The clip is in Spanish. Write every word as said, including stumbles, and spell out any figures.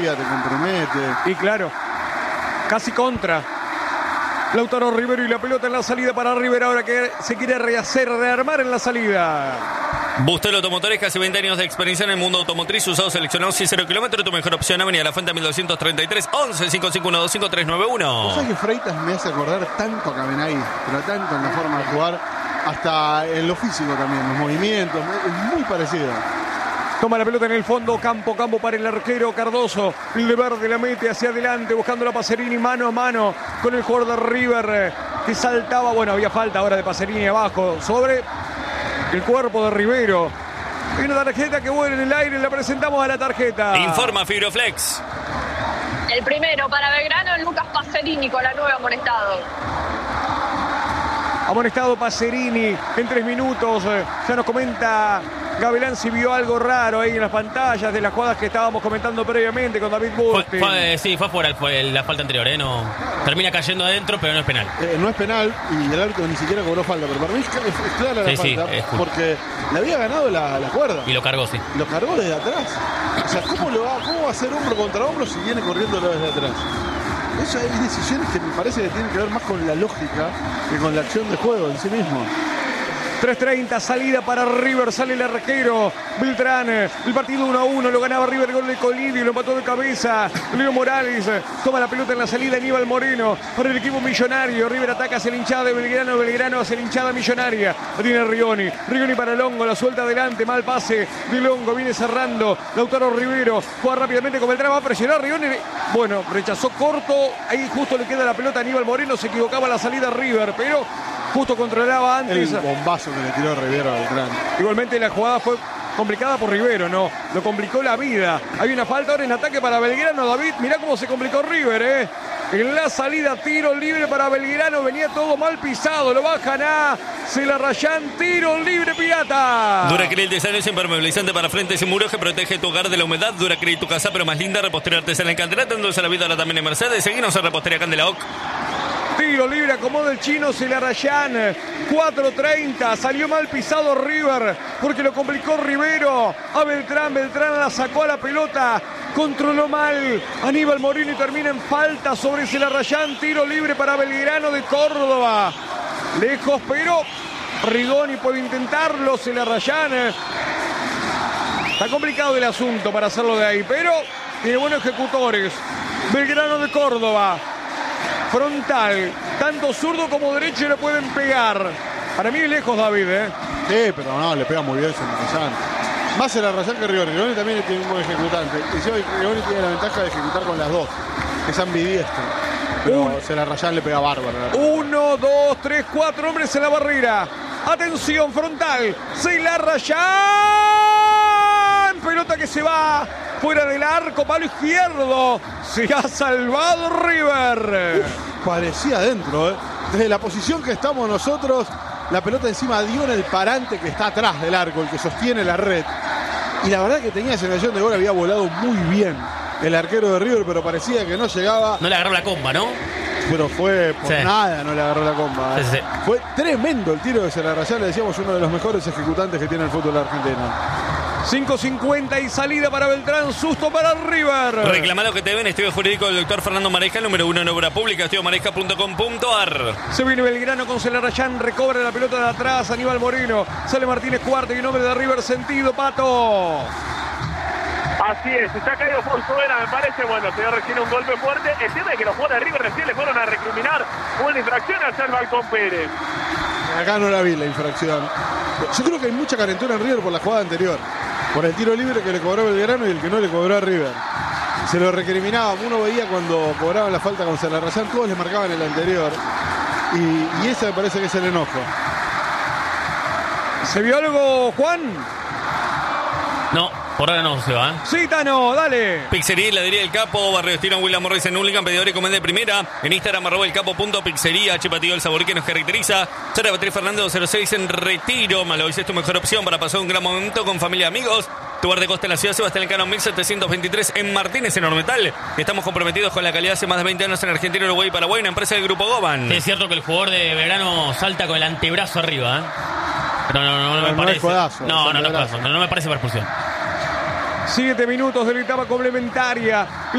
te compromete. Y claro, casi contra. Lautaro Rivero y la pelota en la salida para River, ahora que se quiere rehacer, rearmar en la salida. Bustel Automotores, casi veinte años de experiencia en el mundo automotriz, usados seleccionados y cero kilómetros. Tu mejor opción, Avenida La Fuente mil doscientos treinta y tres, once cinco cinco uno dos cinco tres nueve uno. ¿Vos sabés que Freitas me hace acordar tanto a Cabenay, pero tanto en la forma de jugar, hasta en lo físico también, los movimientos, es muy parecido. Toma la pelota en el fondo, campo, campo para el arquero Cardoso. El de verde la mete hacia adelante, buscando la Pacerini mano a mano con el jugador de River, que saltaba. Bueno, había falta ahora de Pacerini abajo, sobre el cuerpo de Rivero. Hay una tarjeta que vuela en el aire, la presentamos a la tarjeta. Informa Fibroflex. El primero para Belgrano, Lucas Pacerini con la nueva amonestado. Amonestado Pacerini en tres minutos. Ya nos comenta Gavilán si vio algo raro ahí en las pantallas de las jugadas que estábamos comentando previamente con David Bustin. Fue, fue, sí, fue fuera fue la falta anterior, ¿eh? No, termina cayendo adentro, pero no es penal. Eh, no es penal y el árbitro ni siquiera cobró falta, pero para mí es, es, es clara la sí, falta, sí, es porque le había ganado la, la cuerda. Y lo cargó, sí. Lo cargó desde atrás. O sea, ¿cómo, lo va, ¿cómo va a hacer hombro contra hombro si viene corriéndolo desde atrás? Eso hay decisiones que me parece que tienen que ver más con la lógica que con la acción de juego en sí mismo. tres treinta, salida para River, sale el arquero Beltrán, el partido uno a uno, lo ganaba River, gol de Colidio, lo empató de cabeza Leo Morales, toma la pelota en la salida Aníbal Moreno para el equipo millonario. River ataca hacia la hinchada de Belgrano, Belgrano hacia la hinchada millonaria, lo tiene Rigoni, Rigoni para Longo, la suelta adelante, mal pase de Longo, viene cerrando Lautaro Rivero, juega rápidamente con Beltrán, va a presionar Rigoni, bueno, rechazó corto, ahí justo le queda la pelota a Aníbal Moreno, se equivocaba la salida River, pero justo controlaba antes. El bombazo que le tiró Rivero a Beltrán. Igualmente la jugada fue complicada por Rivero, ¿no? Lo complicó la vida. Hay una falta ahora en ataque para Belgrano, David. Mirá cómo se complicó River, ¿eh? En la salida, tiro libre para Belgrano. Venía todo mal pisado. Lo bajan a Celarrayán. Tiro libre, Pirata. Duracril de Sales, impermeabilizante para frentes y muros que protege tu hogar de la humedad. Duracril, tu casa, pero más linda. Repostería artesanal en Candela. Dándose la vida ahora también en Mercedes. Seguinos en Repostería Candela O C. Tiro libre, acomoda el chino Celarrayán. cuatro treinta, salió mal pisado River porque lo complicó Rivero a Beltrán. Beltrán la sacó a la pelota, controló mal Aníbal Moreno y termina en falta sobre Celarrayán. Tiro libre para Belgrano de Córdoba. Lejos, pero Rigoni puede intentarlo. Celarrayán. Está complicado el asunto para hacerlo de ahí, pero tiene buenos ejecutores. Belgrano de Córdoba. Frontal, tanto zurdo como derecho le pueden pegar. Para mí es lejos, David, ¿eh? Sí, pero no, le pega muy bien Celarrayán. Más Celarrayán que Rigoni. Rigoni también tiene un buen ejecutante. Y si hoy Rigoni tiene la ventaja de ejecutar con las dos, que es ambidiestro. Pero uh. Celarrayán le pega bárbaro. Uno, dos, tres, cuatro hombres en la barrera. Atención, frontal. Celarrayán. Pelota que se va fuera del arco, palo izquierdo. Se ha salvado River. Uf, parecía adentro, ¿eh? Desde la posición que estamos nosotros, la pelota encima dio en el parante que está atrás del arco, el que sostiene la red. Y la verdad que tenía sensación de gol, había volado muy bien el arquero de River, pero parecía que no llegaba. No le agarró la comba, ¿no? Pero fue por sí. nada, no le agarró la comba. ¿eh? Sí, sí. Fue tremendo el tiro de Celarrayán, le decíamos uno de los mejores ejecutantes que tiene el fútbol argentino. cinco cincuenta y salida para Beltrán, susto para River. Reclamado que te ven, estudio jurídico del doctor Fernando Maresca, número uno en obra pública, estudio maresca punto com punto ar. Se viene Belgrano con Celarrayán, recobra la pelota de atrás, Aníbal Moreno, sale Martínez Cuarto y un hombre de River sentido, Pato. Así es, está caído por fuera, me parece, bueno, se dio recién un golpe fuerte. El tema es que los jugadores de River recién le fueron a recriminar una infracción al Balcón Pérez. Acá no la vi la infracción. Yo creo que hay mucha calentura en River por la jugada anterior. Por el tiro libre que le cobró Belgrano y el que no le cobró a River. Se lo recriminaba, uno veía cuando cobraban la falta con Celarrayán, todos le marcaban el anterior. Y, y ese me parece que es el enojo. ¿Se vio algo, Juan? No, por ahora no se va. Sí, Tano, dale. Pizzería, heladería del Capo, Barrio Destino, William Morris en Hurlingham, pedidor y comida de primera. En Instagram, arroba el capo punto pizzería, Chipatillo, el sabor que nos caracteriza. Sara Beatriz Fernández dos cero seis en Retiro. Malovis es tu mejor opción para pasar un gran momento con familia y amigos. Tu bar de costa en la ciudad, Sebastián Elcano mil setecientos veintitrés en Martínez, en Ormetal. Estamos comprometidos con la calidad hace más de veinte años en Argentina, Uruguay y Paraguay, una empresa del Grupo Goban. Sí, es cierto que el jugador de Belgrano salta con el antebrazo arriba, ¿eh? Pero no, no, no, no me no parece. Es codazo, no, no, no, no, no, no me parece para expulsión. Siete minutos de la etapa complementaria.